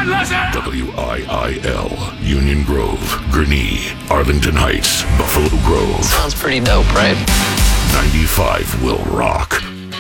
WIIL, Union Grove, Gurnee, Arlington Heights, Buffalo Grove. Sounds pretty dope, right? 95 will rock.